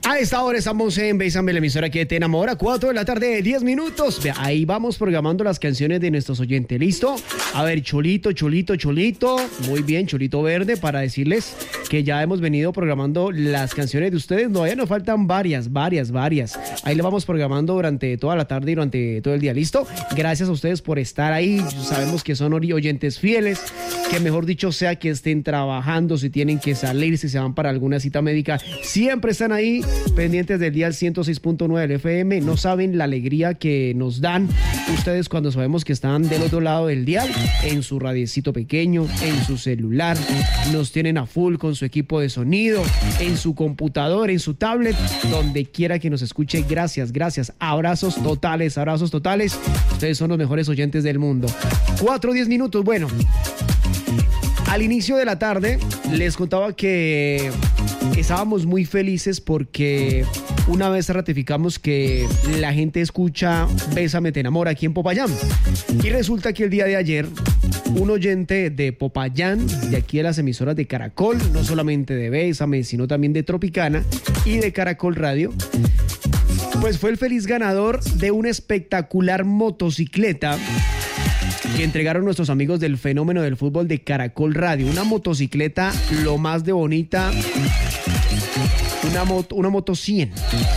A esta hora estamos en Bésame, la emisora que te enamora, 4 de la tarde, 10 minutos. Ahí vamos programando las canciones de nuestros oyentes, ¿listo? A ver, Cholito, muy bien, Cholito Verde, para decirles que ya hemos venido programando las canciones de ustedes. No, ya nos faltan varias. Ahí le vamos programando durante toda la tarde y durante todo el día, ¿listo? Gracias a ustedes por estar ahí. Sabemos que son oyentes fieles, que mejor dicho sea que estén trabajando, si tienen que salir, si se van para alguna cita médica, siempre están ahí pendientes del dial 106.9 del FM. No saben la alegría que nos dan ustedes cuando sabemos que están del otro lado del dial, en su radiecito pequeño, en su celular, nos tienen a full con su equipo de sonido, en su computador, en su tablet, donde quiera que nos escuche. Gracias, abrazos totales, ustedes son los mejores oyentes del mundo. 4:10 minutos. Bueno, al inicio de la tarde les contaba que estábamos muy felices porque una vez ratificamos que la gente escucha Bésame, te enamora aquí en Popayán. Y resulta que el día de ayer, un oyente de Popayán, de aquí de las emisoras de Caracol, no solamente de Bésame, sino también de Tropicana y de Caracol Radio, pues fue el feliz ganador de una espectacular motocicleta que entregaron nuestros amigos del Fenómeno del Fútbol de Caracol Radio. Una motocicleta lo más de bonita, una moto 100.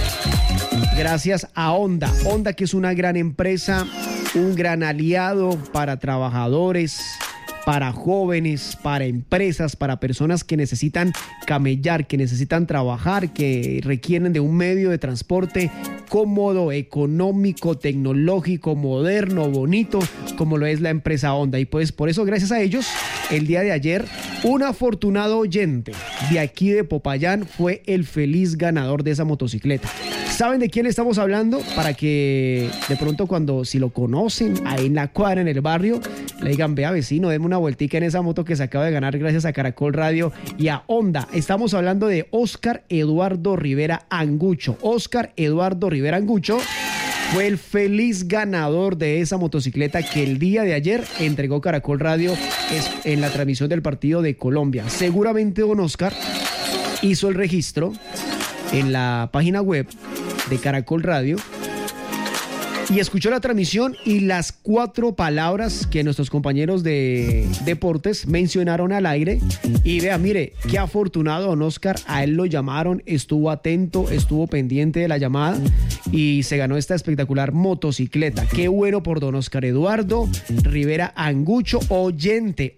Gracias a Honda, que es una gran empresa, un gran aliado para trabajadores, para jóvenes, para empresas, para personas que necesitan camellar, que necesitan trabajar, que requieren de un medio de transporte cómodo, económico, tecnológico, moderno, bonito, como lo es la empresa Honda. Y pues por eso, gracias a ellos, el día de ayer, un afortunado oyente de aquí de Popayán fue el feliz ganador de esa motocicleta. ¿Saben de quién estamos hablando? Para que de pronto si lo conocen ahí en la cuadra, en el barrio, le digan: vea, vecino, deme una vueltica en esa moto que se acaba de ganar gracias a Caracol Radio y a Honda. Estamos hablando de Óscar Eduardo Rivera Angucho. Óscar Eduardo Rivera Angucho fue el feliz ganador de esa motocicleta que el día de ayer entregó Caracol Radio en la transmisión del partido de Colombia. Seguramente don Óscar hizo el registro en la página web de Caracol Radio y escuchó la transmisión y las 4 palabras que nuestros compañeros de deportes mencionaron al aire. Y vea, mire, qué afortunado don Óscar, a él lo llamaron, estuvo atento, estuvo pendiente de la llamada y se ganó esta espectacular motocicleta. Qué bueno por don Óscar Eduardo Rivera Angucho, oyente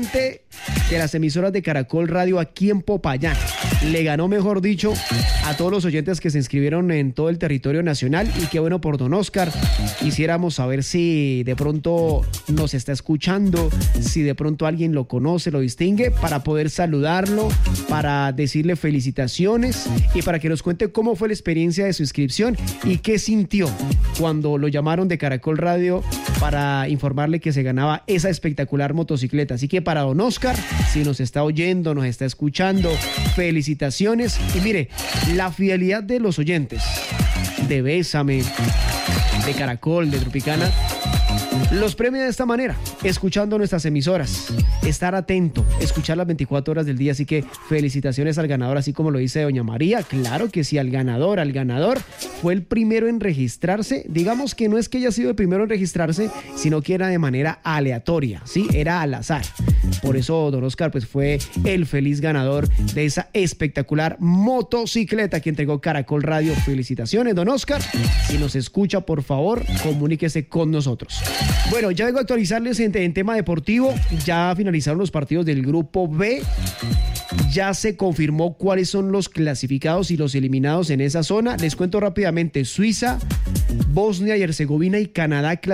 de las emisoras de Caracol Radio aquí en Popayán. Le ganó, mejor dicho, a todos los oyentes que se inscribieron en todo el territorio nacional. Y qué bueno por don Óscar. Quisiéramos saber si de pronto nos está escuchando, si de pronto alguien lo conoce, lo distingue, para poder saludarlo, para decirle felicitaciones y para que nos cuente cómo fue la experiencia de su inscripción y qué sintió cuando lo llamaron de Caracol Radio para informarle que se ganaba esa espectacular motocicleta. Así que para don Óscar, si nos está oyendo, nos está escuchando, felicitaciones. Y mire, la fidelidad de los oyentes de Bésame, de Caracol, de Tropicana, los premia de esta manera, escuchando nuestras emisoras, estar atento, escuchar las 24 horas del día. Así que felicitaciones al ganador, así como lo dice doña María. Claro que sí, al ganador fue el primero en registrarse. Digamos que no es que haya sido el primero en registrarse, sino que era de manera aleatoria, ¿sí? Era al azar. Por eso don Óscar pues fue el feliz ganador de esa espectacular motocicleta que entregó Caracol Radio. Felicitaciones, don Óscar. Si nos escucha, por favor, comuníquese con nosotros. Bueno, ya vengo a actualizarles en tema deportivo. Ya finalizaron los partidos del grupo B. Ya se confirmó cuáles son los clasificados y los eliminados en esa zona. Les cuento rápidamente: Suiza, Bosnia y Herzegovina y Canadá